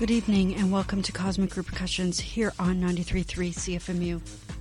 Good evening and welcome to Cosmic Repercussions here on 93.3 CFMU.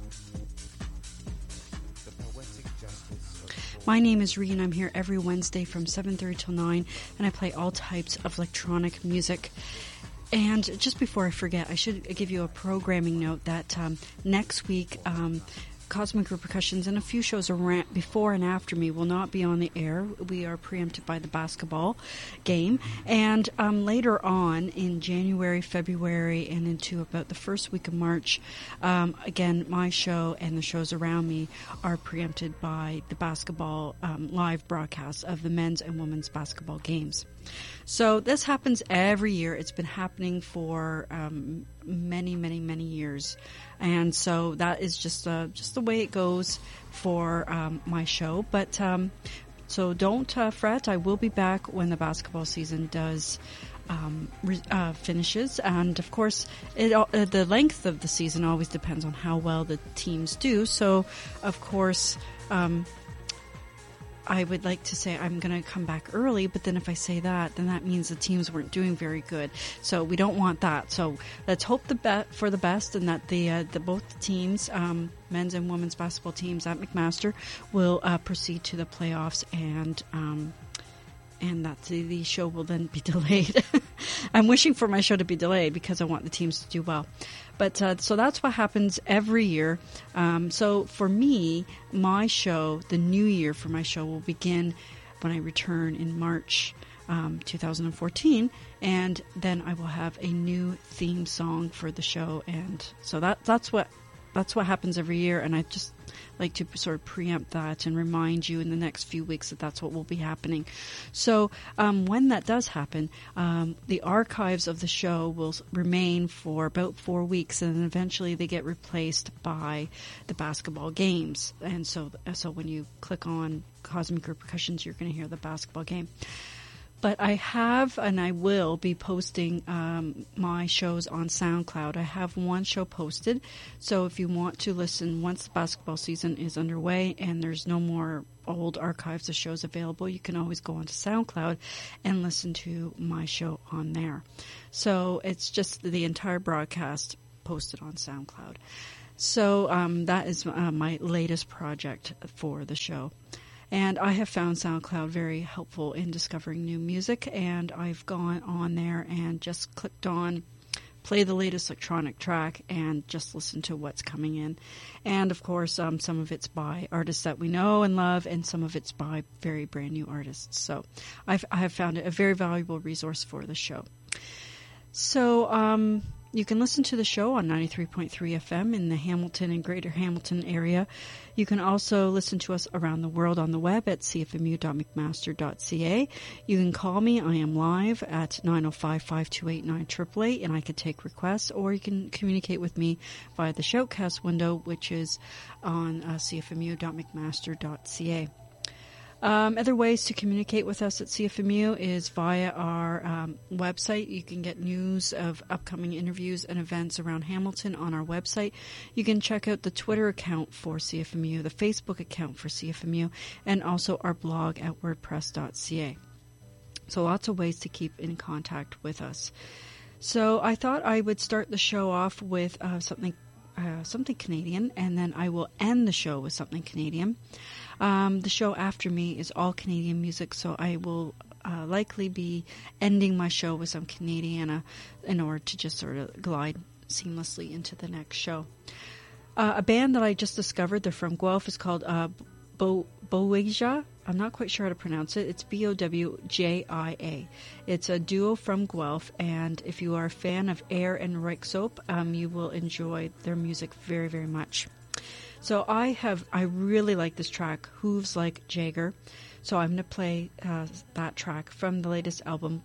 My name is Ree and I'm here every Wednesday from 7:30 till 9 and I play all types of electronic music. And just before I forget, I should give you a programming note that next week Cosmic Repercussions and a few shows around before and after me will not be on the air. We are preempted by the basketball game. And later on in January, February, and into about the first week of March, again, my show and the shows around me are preempted by the basketball live broadcast of the men's and women's basketball games. So this happens every year. It's been happening for many, many, many years. And so that is just the way it goes for my show. But so don't fret. I will be back when the basketball season does finishes. And of course, the length of the season always depends on how well the teams do. So, of course, I would like to say I'm going to come back early, but then if I say that, then that means the teams weren't doing very good. So we don't want that. So let's hope for the best, and that the both teams, men's and women's basketball teams at McMaster, will proceed to the playoffs, and that the show will then be delayed. I'm wishing for my show to be delayed because I want the teams to do well. But so that's what happens every year. So for me, my show, the new year for my show will begin when I return in March 2014. And then I will have a new theme song for the show. And so that's what happens every year. And I just like to sort of preempt that and remind you in the next few weeks that that's what will be happening. So when that does happen, the archives of the show will remain for about 4 weeks, and then eventually they get replaced by the basketball games. And so when you click on Cosmic Repercussions, you're going to hear the basketball game. But I have and I will be posting my shows on SoundCloud. I have one show posted. So if you want to listen once the basketball season is underway and there's no more old archives of shows available, you can always go onto SoundCloud and listen to my show on there. So it's just the entire broadcast posted on SoundCloud. So that is my latest project for the show. And I have found SoundCloud very helpful in discovering new music, and I've gone on there and just clicked on play the latest electronic track and just listen to what's coming in. And of course, some of it's by artists that we know and love, and some of it's by very brand new artists. So I have found it a very valuable resource for the show. So you can listen to the show on 93.3 FM in the Hamilton and Greater Hamilton area. You can also listen to us around the world on the web at cfmu.mcmaster.ca. You can call me. I am live at 905-528-9888, and I can take requests, or you can communicate with me via the Shoutcast window, which is on cfmu.mcmaster.ca. Other ways to communicate with us at CFMU is via our website. You can get news of upcoming interviews and events around Hamilton on our website. You can check out the Twitter account for CFMU, the Facebook account for CFMU, and also our blog at wordpress.ca. So lots of ways to keep in contact with us. So I thought I would start the show off with something Canadian, and then I will end the show with something Canadian. The show after me is all Canadian music, so I will likely be ending my show with some Canadiana in order to just sort of glide seamlessly into the next show. A band that I just discovered, they're from Guelph, is called Bowjia. I'm not quite sure how to pronounce it. It's Bowjia. It's a duo from Guelph, and if you are a fan of Air and Ryksoap, you will enjoy their music very, very much. So I really like this track, Hooves Like Jagger. So I'm going to play that track from the latest album,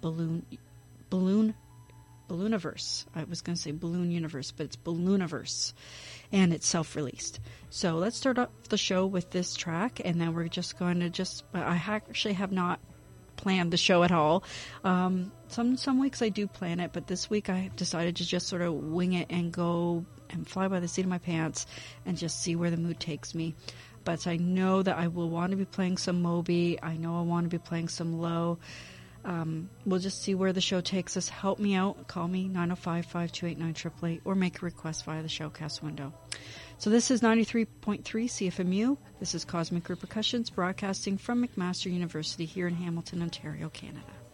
Ballooniverse. I was going to say Balloon Universe, but it's Ballooniverse, and it's self-released. So let's start off the show with this track, and then we're just going to I actually have not planned the show at all. Some weeks I do plan it, but this week I decided to just sort of wing it and go and fly by the seat of my pants and just see where the mood takes me. But I know that I will want to be playing some Moby. I know I want to be playing some Low. we'll just see where the show takes us. Help me out. Call me, 905-528-9888, or make a request via the Showcast window. So this is 93.3 CFMU. This is Cosmic Repercussions, broadcasting from McMaster University here in Hamilton, Ontario, Canada.